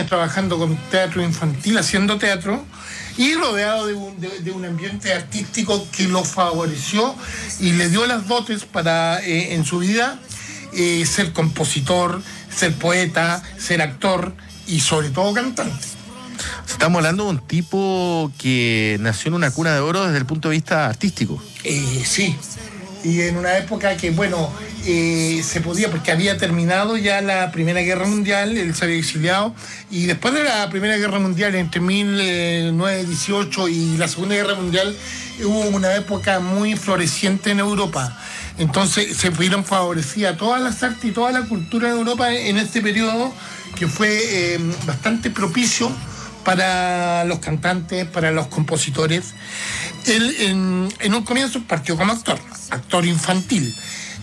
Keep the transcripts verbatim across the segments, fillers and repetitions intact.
años trabajando con teatro infantil, haciendo teatro, y rodeado de un, de, de un ambiente artístico que lo favoreció y le dio las dotes para eh, en su vida eh, ser compositor, ser poeta, ser actor y sobre todo cantante. Estamos hablando de un tipo que nació en una cuna de oro desde el punto de vista artístico. Eh, sí, y en una época que, bueno, eh, se podía, porque había terminado ya la Primera Guerra Mundial, él se había exiliado, y después de la Primera Guerra Mundial, entre mil novecientos dieciocho y la Segunda Guerra Mundial, hubo una época muy floreciente en Europa. Entonces se vieron favorecidas todas las artes y toda la cultura de Europa en este periodo, que fue eh, bastante propicio para los cantantes, para los compositores. Él en, en un comienzo partió como actor, actor infantil,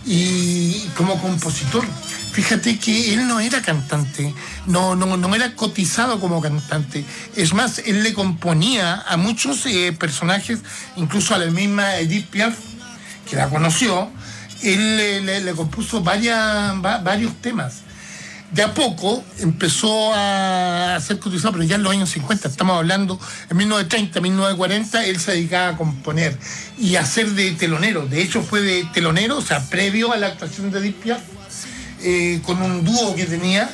y como compositor. Fíjate que él no era cantante, no, no, no era cotizado como cantante. Es más, él le componía a muchos eh, personajes, incluso a la misma Edith Piaf, que la conoció. Él le, le, le compuso varias, va, varios temas. De a poco empezó a ser cotizado, pero ya en los años cincuenta, estamos hablando en mil novecientos treinta, mil novecientos cuarenta, él se dedicaba a componer y a ser de telonero. De hecho fue de telonero, o sea, previo a la actuación de Edith Piaf, eh, con un dúo que tenía,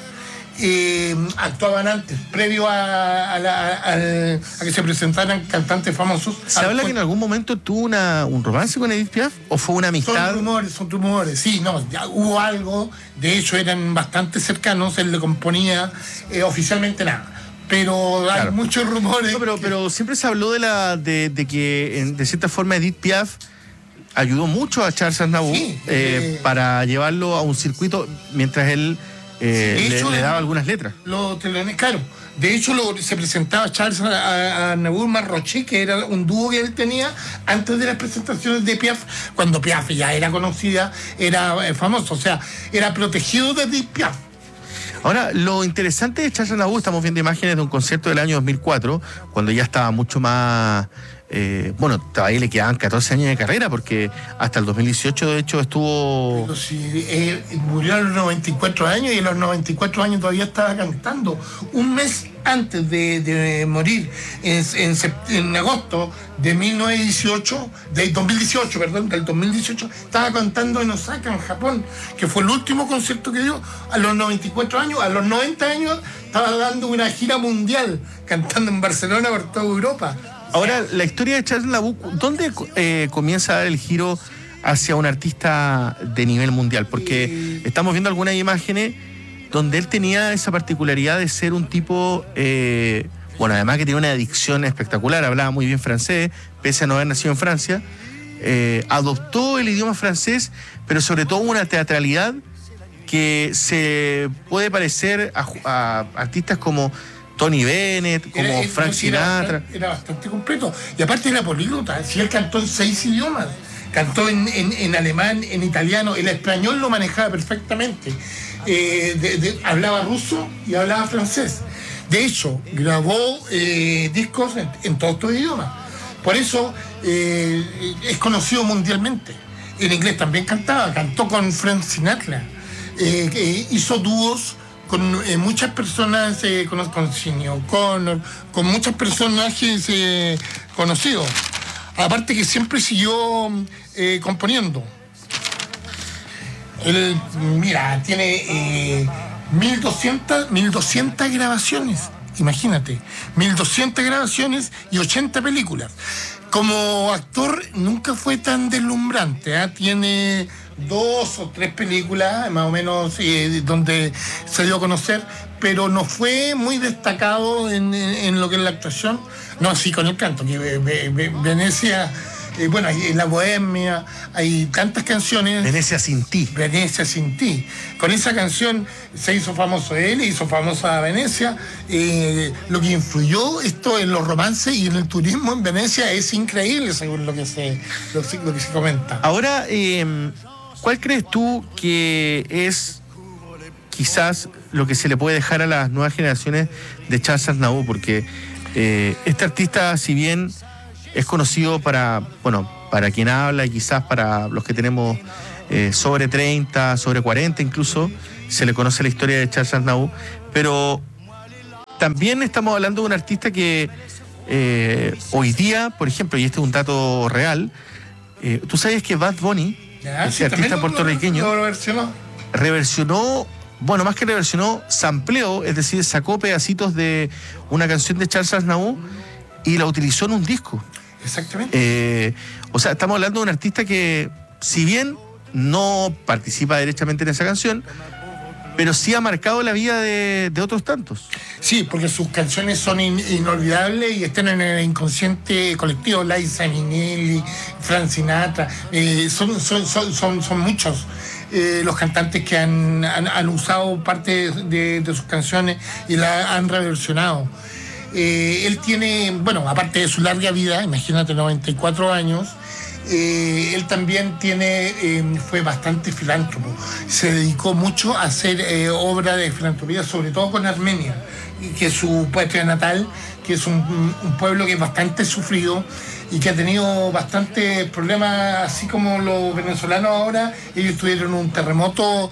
eh, actuaban antes, previo a, a, la, a, a que se presentaran cantantes famosos. ¿Se habla que en algún momento tuvo una, un romance con Edith Piaf o fue una amistad? Son rumores, son rumores, sí, no, ya hubo algo, de hecho eran bastante cercanos, él le componía eh, oficialmente nada. Pero claro, hay muchos rumores. No, pero, que... pero siempre se habló de la de, de que en, de cierta forma Edith Piaf ayudó mucho a Charles Aznavour, sí, eh, eh, para llevarlo a un circuito mientras él eh, sí, hecho, le, le daba algunas letras. Lo, claro, de hecho lo, se presentaba Charles Aznavour más Rocher, que era un dúo que él tenía antes de las presentaciones de Piaf, cuando Piaf ya era conocida, era eh, famoso, o sea, era protegido de Edith Piaf. Ahora, lo interesante de Charles Aznavour, estamos viendo imágenes de un concierto del año dos mil cuatro, cuando ya estaba mucho más... Eh, bueno, todavía le quedaban catorce años de carrera, porque hasta el dos mil dieciocho, de hecho, estuvo... Pero si eh, murió a los noventa y cuatro años y a los noventa y cuatro años todavía estaba cantando. Un mes antes de, de morir, en, en, en agosto de mil novecientos dieciocho, de dos mil dieciocho, perdón, del dos mil dieciocho, estaba cantando en Osaka, en Japón, que fue el último concierto que dio a los noventa y cuatro años. A los noventa años estaba dando una gira mundial, cantando en Barcelona por toda Europa. Ahora, la historia de Charles Aznavour, ¿dónde eh, comienza a dar el giro hacia un artista de nivel mundial? Porque estamos viendo algunas imágenes donde él tenía esa particularidad de ser un tipo, eh, bueno, además que tenía una adicción espectacular, hablaba muy bien francés, pese a no haber nacido en Francia, eh, adoptó el idioma francés, pero sobre todo una teatralidad que se puede parecer a, a artistas como Tony Bennett, como era, Frank Sinatra. Era, era bastante completo. Y aparte era políglota, si él cantó en seis idiomas. Cantó en, en, en alemán, en italiano, el español lo manejaba perfectamente. Eh, de, de, hablaba ruso y hablaba francés. De hecho, grabó eh, discos en, en todos estos idiomas. Por eso eh, es conocido mundialmente. En inglés también cantaba, cantó con Frank Sinatra. Eh, eh, hizo dúos con eh, muchas personas, eh, con, con Sinéad O'Connor, con muchos personajes eh, conocidos. Aparte que siempre siguió eh, componiendo. Él, mira, tiene eh, mil doscientas grabaciones, imagínate, mil doscientas grabaciones y ochenta películas. Como actor nunca fue tan deslumbrante, ¿eh? Tiene dos o tres películas más o menos eh, donde se dio a conocer, pero no fue muy destacado en, en, en lo que es la actuación. No así con el canto, que eh, eh, Venecia, eh, bueno, en La Bohemia hay tantas canciones. Venecia sin ti. Venecia sin ti. Con esa canción se hizo famoso él, hizo famosa Venecia. Eh, lo que influyó esto en los romances y en el turismo en Venecia es increíble, según lo que se, lo, lo que se comenta. Ahora, eh, ¿cuál crees tú que es quizás lo que se le puede dejar a las nuevas generaciones de Charles Aznavour? Porque eh, este artista, si bien es conocido para, bueno, para quien habla y quizás para los que tenemos eh, sobre treinta, sobre cuarenta incluso, se le conoce la historia de Charles Aznavour, pero también estamos hablando de un artista que eh, hoy día, por ejemplo, y este es un dato real, eh, tú sabes que Bad Bunny, Ya, ese sí, artista también lo- puertorriqueño, lo- lo versionó. reversionó, bueno, más que reversionó, sampleó, es decir, sacó pedacitos de una canción de Charles Aznavour y la utilizó en un disco. Exactamente. Eh, o sea, estamos hablando de un artista que, si bien no participa derechamente en esa canción, pero sí ha marcado la vida de, de otros tantos. Sí, porque sus canciones son in- inolvidables y están en el inconsciente colectivo. Liza Minnelli, Frank Sinatra, eh, son, son, son, son, son muchos eh, los cantantes que han, han, han usado parte de, de sus canciones y la han reversionado. Eh, él tiene, bueno, aparte de su larga vida, imagínate, noventa y cuatro años, eh, él también tiene, eh, fue bastante filántropo. Se dedicó mucho a hacer eh, obra de filantropía, sobre todo con Armenia, que es su patria natal, que es un, un pueblo que es bastante sufrido y que ha tenido bastantes problemas, así como los venezolanos ahora. Ellos tuvieron un terremoto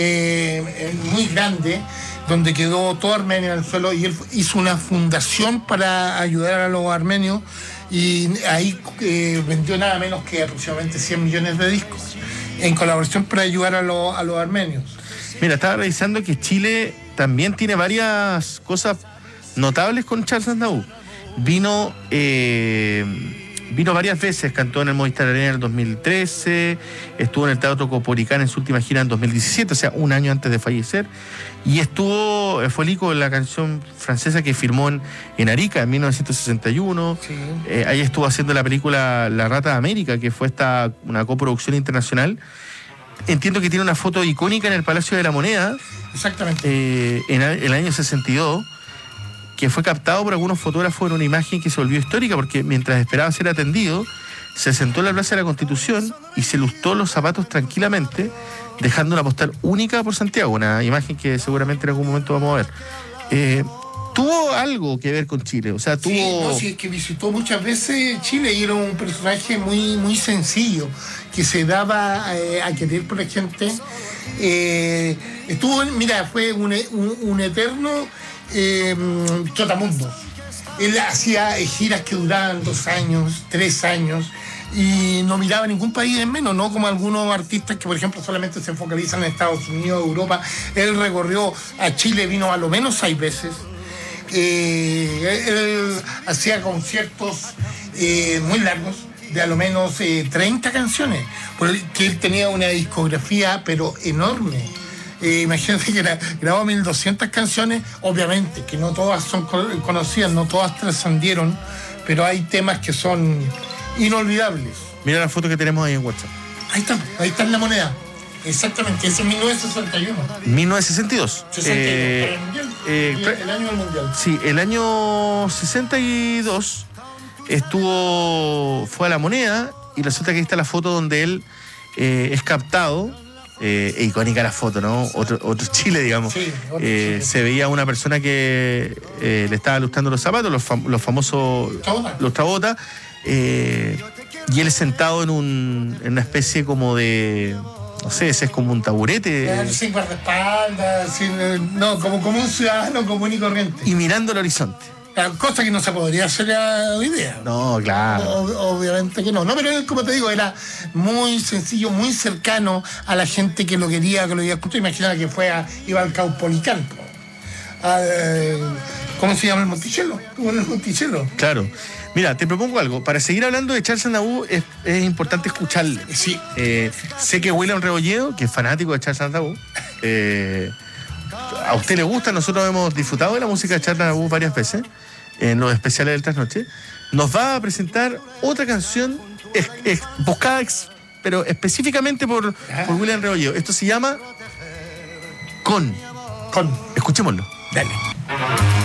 eh, muy grande, donde quedó toda Armenia en el suelo, y él hizo una fundación para ayudar a los armenios, y ahí eh, vendió nada menos que aproximadamente cien millones de discos en colaboración para ayudar a, los, a los armenios. Mira, estaba revisando que Chile también tiene varias cosas notables con Charles Aznavour. Vino, eh, vino varias veces, cantó en el Movistar Arena en el dos mil trece, estuvo en el Teatro Coporicán en su última gira en dos mil diecisiete, o sea, un año antes de fallecer, y estuvo, fue el icono de la canción francesa que firmó en, en Arica en mil novecientos sesenta y uno. Sí. Eh, ahí estuvo haciendo la película La Rata de América, que fue esta una coproducción internacional. Entiendo que tiene una foto icónica en el Palacio de la Moneda, Exactamente. eh, en el, el año sesenta y dos, que fue captado por algunos fotógrafos en una imagen que se volvió histórica, porque mientras esperaba ser atendido, se sentó en la Plaza de la Constitución y se lustró los zapatos tranquilamente, dejando una postal única por Santiago, una imagen que seguramente en algún momento vamos a ver. Eh, tuvo algo que ver con Chile, o sea, tuvo... Sí, no, sí, es que visitó muchas veces Chile y era un personaje muy, muy sencillo, que se daba eh, a querer por la gente. Eh, estuvo, mira, fue un, un, un eterno eh, trotamundos. Él hacía giras que duraban dos años, tres años, y no miraba ningún país en menos, no como algunos artistas que, por ejemplo, solamente se focalizan en Estados Unidos, Europa. Él recorrió a Chile, vino a lo menos seis veces. Eh, él hacía conciertos eh, muy largos, de a lo menos eh, treinta canciones, porque él tenía una discografía pero enorme. Eh, imagínate que era, grabó mil doscientas canciones, obviamente que no todas son conocidas, no todas trascendieron, pero hay temas que son inolvidables. Mira la foto que tenemos ahí en WhatsApp. Ahí está, ahí está en la moneda. Exactamente, ese es mil novecientos sesenta y uno. mil novecientos sesenta y dos. sesenta y dos, Eh, para el mundial, eh, el, tra- el año del mundial. Sí, el año sesenta y dos estuvo, fue a La Moneda, y resulta que ahí está la foto donde él eh, es captado, eh, e icónica la foto, ¿no? Otro, otro Chile, digamos. Sí, otro Eh, Chile. se veía una persona que eh, le estaba lustrando los zapatos, los, fam- los famosos Trabota. los trabota, eh, y él sentado en, un, en una especie como de, no sé, ese es como un taburete, Claro, sin guardaespaldas, sin, eh, no, como, como un ciudadano común y corriente. y mirando el horizonte. Claro, cosa que no se podría hacer hoy día. No, claro. Ob- obviamente que no. No, pero él, como te digo, era muy sencillo, muy cercano a la gente que lo quería, que lo iba a escuchar. Imagina que fue a, iba al Caupolicán. po. Al, ¿Cómo se llama el Monticello? Estuvo en el Monticello. Claro. Mira, te propongo algo. Para seguir hablando de Charles Aznavour es, es importante escucarle. Sí. Eh, sé que William Rebolledo, que es fanático de Charles Aznavour, eh, a usted le gusta, nosotros hemos disfrutado de la música de Charles Aznavour varias veces, en los especiales del Trasnoche, nos va a presentar otra canción es, es, buscada, ex, pero específicamente por, por William Rebolledo. Esto se llama Con. Con. Escuchémoslo. Dale.